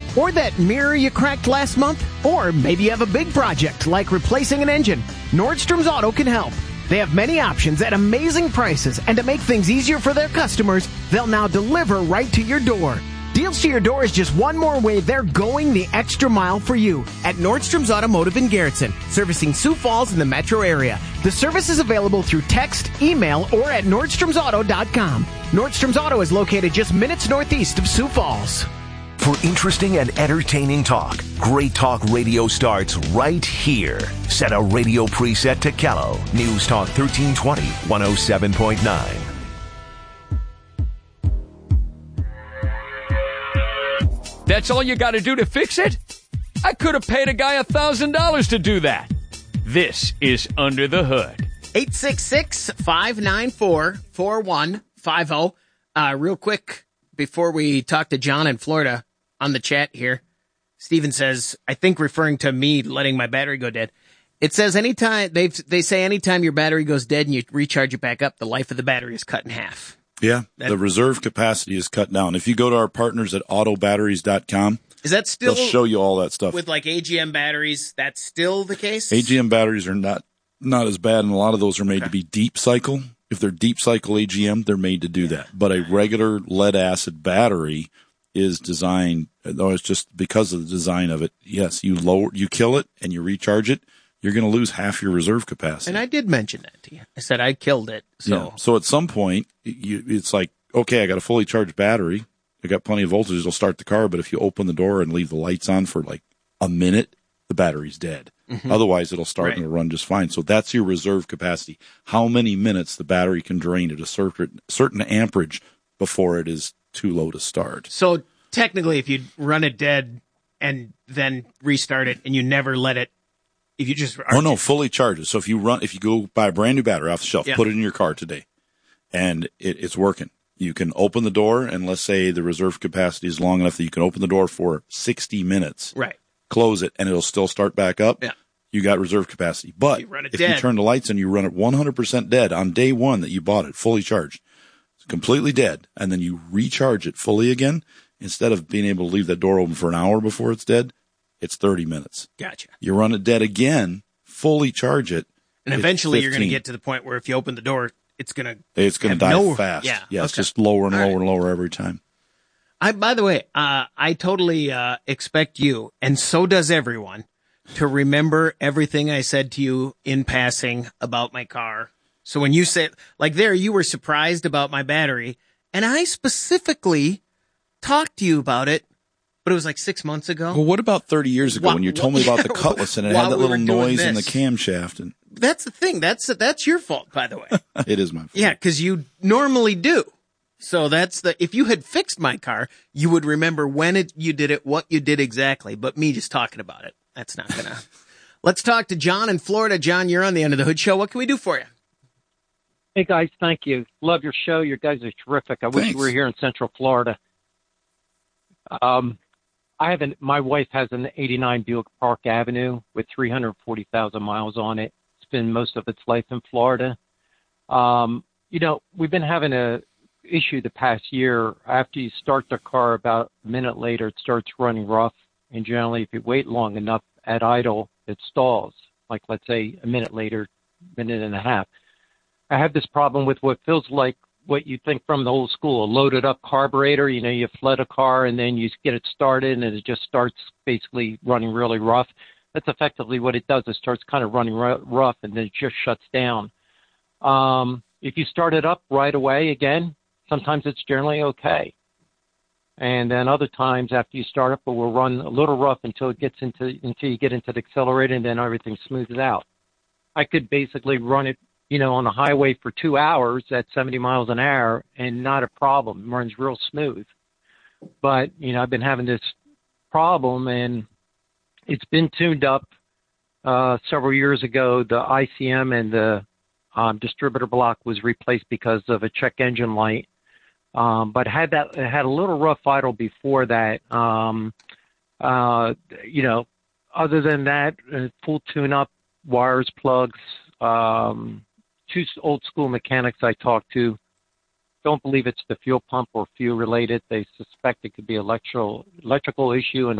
Or that mirror you cracked last month? Or maybe you have a big project like replacing an engine. Nordstrom's Auto can help. They have many options at amazing prices, and to make things easier for their customers, they'll now deliver right to your door. Deals to your door is just one more way they're going the extra mile for you at Nordstrom's Automotive in Garrettson, servicing Sioux Falls in the metro area. The service is available through text, email, or at nordstromsauto.com. Nordstrom's Auto is located just minutes northeast of Sioux Falls. For interesting and entertaining talk, Great Talk Radio starts right here. Set a radio preset to Callow. News Talk 1320, 107.9. That's all you got to do to fix it? I could have paid a guy $1,000 to do that. This is Under the Hood. 866-594-4150. Real quick, before we talk to John in Florida on the chat here, Steven says, I think referring to me letting my battery go dead. It says anytime, they say anytime your battery goes dead and you recharge it back up, the life of the battery is cut in half. Yeah, the reserve capacity is cut down. If you go to our partners at autobatteries.com, is that still, they'll show you all that stuff. With like AGM batteries, that's still the case? AGM batteries are not as bad, and a lot of those are made to be deep cycle. If they're deep cycle AGM, they're made to do that. But a regular lead acid battery is designed, though it's just because of the design of it. Yes, you kill it and you recharge it, you're going to lose half your reserve capacity. And I did mention that to you. I said I killed it. So at some point, it's like, okay, I got a fully charged battery. I got plenty of voltage. It'll start the car. But if you open the door and leave the lights on for like a minute, the battery's dead. Mm-hmm. Otherwise, it'll start and it'll run just fine. So that's your reserve capacity. How many minutes the battery can drain at a certain amperage before it is too low to start. So technically, if you run it dead and then restart it and you never let it, if you just fully charge it. So if you go buy a brand new battery off the shelf, put it in your car today, and it's working. You can open the door, and let's say the reserve capacity is long enough that you can open the door for 60 minutes. Right. Close it, and it'll still start back up. Yeah. You got reserve capacity. But if you turn the lights on, you run it 100% dead on day one that you bought it, fully charged. It's completely dead, and then you recharge it fully again. Instead of being able to leave that door open for an hour before it's dead, it's 30 minutes. Gotcha. You run it dead again, fully charge it. And eventually you're going to get to the point where if you open the door, it's going to die fast. Yeah, it's just lower and lower and lower every time. By the way, I totally expect you, and so does everyone, to remember everything I said to you in passing about my car. So when you said, like there, you were surprised about my battery, and I specifically talked to you about it, but it was like 6 months ago. Well, what about 30 years ago when you told me about the Cutlass and it had that little noise in the camshaft? And that's the thing. That's your fault, by the way. It is my fault. Yeah, because you normally do. So if you had fixed my car, you would remember when you did it, what you did exactly. But me just talking about it, that's not gonna. Let's talk to John in Florida. John, you're on the End of the Hood show. What can we do for you? Hey guys, thank you. Love your show. You guys are terrific. I wish you were here in Central Florida. My wife has an 89 Buick Park Avenue with 340,000 miles on it. It's been most of its life in Florida. We've been having a issue the past year. After you start the car, about a minute later, it starts running rough. And generally, if you wait long enough at idle, it stalls. Like, let's say, a minute later, minute and a half. I have this problem with what feels like what you think from the old school, a loaded up carburetor. You flood a car and then you get it started and it just starts basically running really rough. That's effectively what it does. It starts kind of running rough and then it just shuts down. If you start it up right away again, sometimes it's generally okay. And then other times after you start up, it will run a little rough until you get into the accelerator and then everything smooths out. I could basically run it on the highway for 2 hours at 70 miles an hour and not a problem. It runs real smooth. But, I've been having this problem and it's been tuned up several years ago. The ICM and the distributor block was replaced because of a check engine light. But it had a little rough idle before that. Other than that, full tune up, wires, plugs, 2 old school mechanics I talked to don't believe it's the fuel pump or fuel related. They suspect it could be electrical issue and